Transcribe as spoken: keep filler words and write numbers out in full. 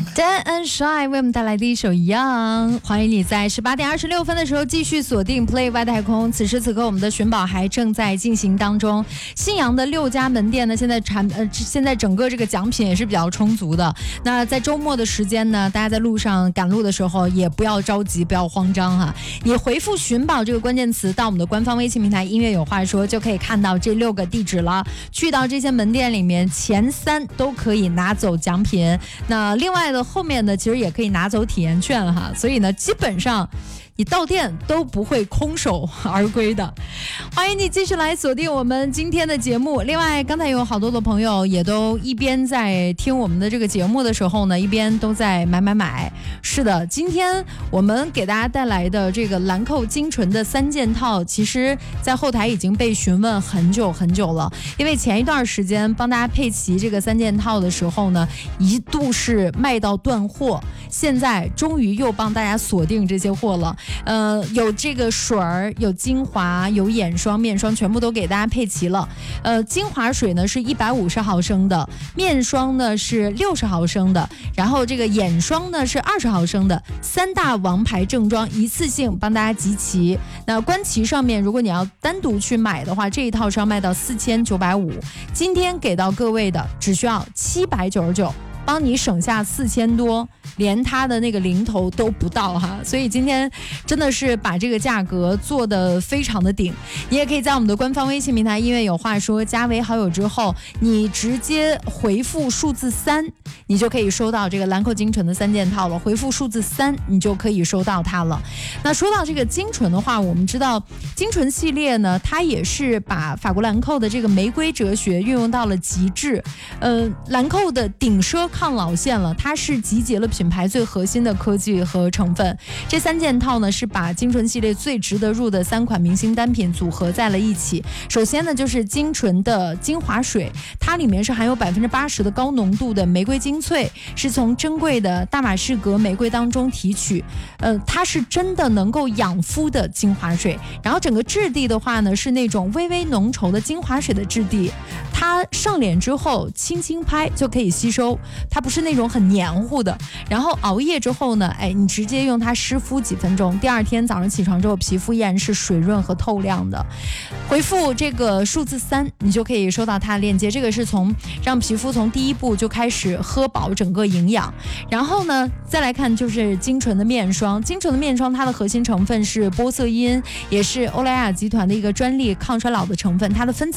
Dan and Shy 为我们带来的一首《Young》，欢迎你在十八点二十六分的时候继续锁定 Play 外太空。此时此刻，我们的寻宝还正在进行当中。信阳的六家门店呢，现在产呃现在整个这个奖品也是比较充足的。那在周末的时间呢，大家在路上赶路的时候也不要着急，不要慌张哈。你回复“寻宝”这个关键词到我们的官方微信平台“音乐有话说”，就可以看到这六个地址了。去到这些门店里面，前三都可以拿走奖品。那另外的后面呢，其实也可以拿走体验券哈。所以呢，基本上你到店都不会空手而归的。欢迎你继续来锁定我们今天的节目。另外，刚才有好多的朋友也都一边在听我们的这个节目的时候呢，一边都在买买买。是的，今天我们给大家带来的这个兰蔻精纯的三件套，其实在后台已经被询问很久很久了。因为前一段时间帮大家配齐这个三件套的时候呢，一度是卖到断货，现在终于又帮大家锁定这些货了。呃，有这个水儿，有精华，有眼霜、面霜，全部都给大家配齐了。呃，精华水呢是一百五十毫升的，面霜呢是六十毫升的，然后这个眼霜呢是二十毫升的，三大王牌正装一次性帮大家集齐。那官旗上面，如果你要单独去买的话，这一套是要卖到四千九百五，今天给到各位的只需要七百九十九。帮你省下四千多，连它的那个零头都不到哈，所以今天真的是把这个价格做得非常的顶。你也可以在我们的官方微信平台音乐有话说加为好友之后，你直接回复数字三，你就可以收到这个兰蔻精纯的三件套了。回复数字三，你就可以收到它了。那说到这个精纯的话，我们知道精纯系列呢，它也是把法国兰蔻的这个玫瑰哲学运用到了极致。呃，兰蔻的顶奢抗老线了，它是集结了品牌最核心的科技和成分。这三件套呢，是把精纯系列最值得入的三款明星单品组合在了一起。首先呢，就是精纯的精华水，它里面是含有百分之八十的高浓度的玫瑰精粹，是从珍贵的大马士革玫瑰当中提取。呃，它是真的能够养肤的精华水。然后整个质地的话呢，是那种微微浓稠的精华水的质地，它上脸之后轻轻拍就可以吸收。它不是那种很黏糊的，然后熬夜之后呢，哎，你直接用它湿敷几分钟，第二天早上起床之后，皮肤依然是水润和透亮的。回复这个数字三，你就可以收到它的链接。这个是从让皮肤从第一步就开始喝饱整个营养。然后呢，再来看就是精纯的面霜，精纯的面霜它的核心成分是玻色因，也是欧莱雅集团的一个专利抗衰老的成分，它的分子